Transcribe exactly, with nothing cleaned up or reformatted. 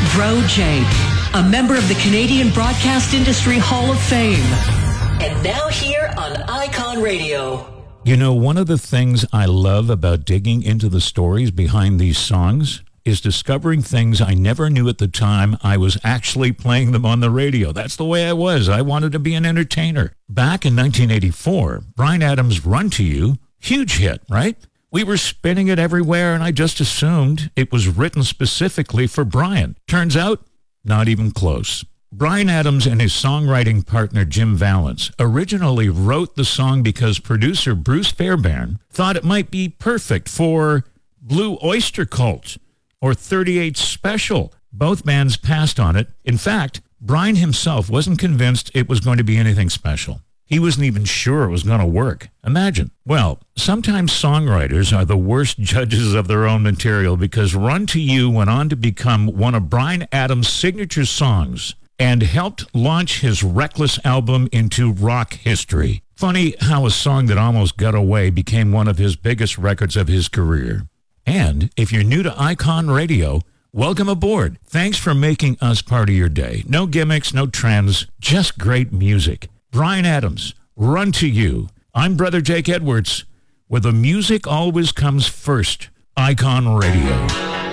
Bro J, a member of the Canadian Broadcast Industry Hall of Fame. And now here on Icon Radio. You know, one of the things I love about digging into the stories behind these songs is discovering things I never knew at the time I was actually playing them on the radio. That's the way I was. I wanted to be an entertainer. Back in nineteen eighty-four, Bryan Adams' Run to You, huge hit, right? We were spinning it everywhere, and I just assumed it was written specifically for Bryan. Turns out, not even close. Bryan Adams and his songwriting partner Jim Vallance originally wrote the song because producer Bruce Fairbairn thought it might be perfect for Blue Oyster Cult or thirty-eight Special. Both bands passed on it. In fact, Bryan himself wasn't convinced it was going to be anything special. He wasn't even sure it was going to work. Imagine. Well, sometimes songwriters are the worst judges of their own material because Run to You went on to become one of Bryan Adams' signature songs and helped launch his Reckless album into rock history. Funny how a song that almost got away became one of his biggest records of his career. And if you're new to Icon Radio, welcome aboard. Thanks for making us part of your day. No gimmicks, no trends, just great music. Bryan Adams, Run to You. I'm Brother Jake Edwards, where the music always comes first. Icon Radio.